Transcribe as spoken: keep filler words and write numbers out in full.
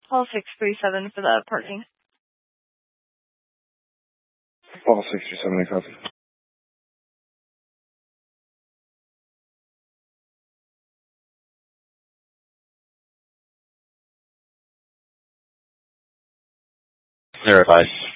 Call six three seven for the parking. Call six three seven, I copy. Verified.